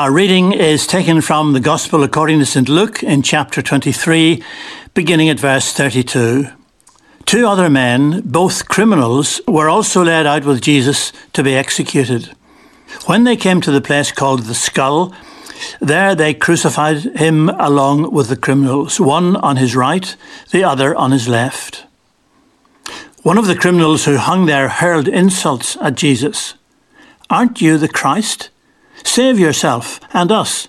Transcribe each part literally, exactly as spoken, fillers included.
Our reading is taken from the Gospel according to Saint Luke in chapter twenty-three, beginning at verse thirty-two. Two other men, both criminals, were also led out with Jesus to be executed. When they came to the place called the Skull, there they crucified him along with the criminals, one on his right, the other on his left. One of the criminals who hung there hurled insults at Jesus. "Aren't you the Christ? Save yourself and us."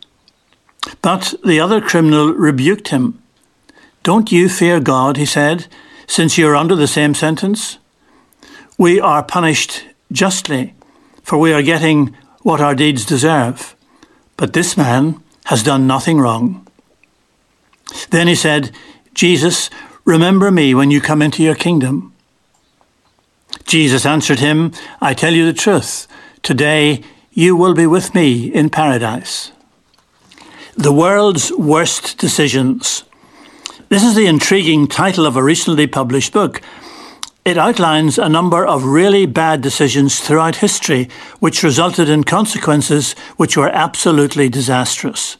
But the other criminal rebuked him. "Don't you fear God," he said, "since you are under the same sentence? We are punished justly, for we are getting what our deeds deserve. But this man has done nothing wrong." Then he said, "Jesus, remember me when you come into your kingdom." Jesus answered him, "I tell you the truth. Today you will be with me in paradise." The world's worst decisions. This is the intriguing title of a recently published book. It outlines a number of really bad decisions throughout history, which resulted in consequences which were absolutely disastrous.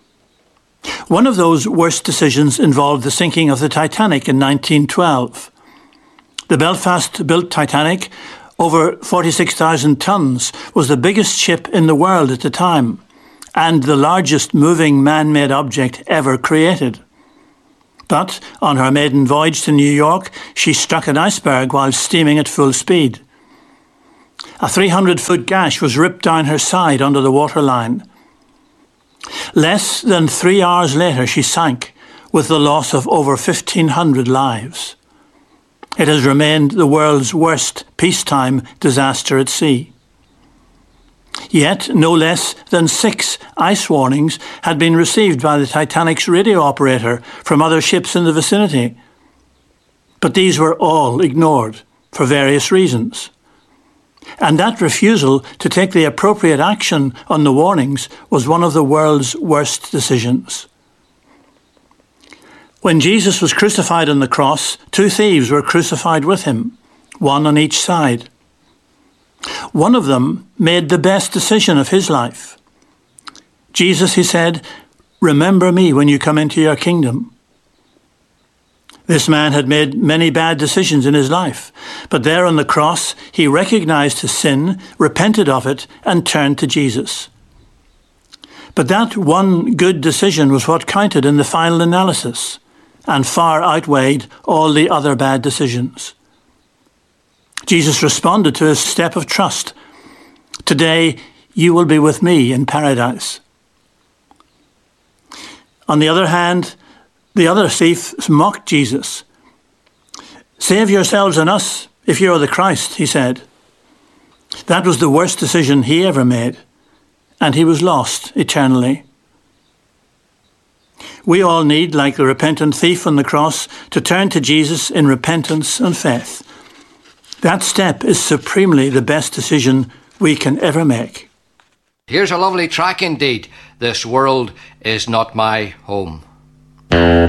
One of those worst decisions involved the sinking of the Titanic in nineteen twelve. The Belfast-built Titanic, over forty-six thousand tons, was the biggest ship in the world at the time, and the largest moving man-made object ever created. But on her maiden voyage to New York, she struck an iceberg while steaming at full speed. A three hundred foot gash was ripped down her side under the waterline. Less than three hours later, she sank, with the loss of over fifteen hundred lives. It has remained the world's worst peacetime disaster at sea. Yet no less than six ice warnings had been received by the Titanic's radio operator from other ships in the vicinity. But these were all ignored for various reasons. And that refusal to take the appropriate action on the warnings was one of the world's worst decisions. When Jesus was crucified on the cross, two thieves were crucified with him, one on each side. One of them made the best decision of his life. "Jesus," he said, "remember me when you come into your kingdom." This man had made many bad decisions in his life, but there on the cross he recognized his sin, repented of it, and turned to Jesus. But that one good decision was what counted in the final analysis, and far outweighed all the other bad decisions. Jesus responded to his step of trust. "Today you will be with me in paradise." On the other hand, the other thieves mocked Jesus. "Save yourselves and us if you are the Christ," he said. That was the worst decision he ever made, and he was lost eternally. We all need, like the repentant thief on the cross, to turn to Jesus in repentance and faith. That step is supremely the best decision we can ever make. Here's a lovely track indeed. This world is not my home.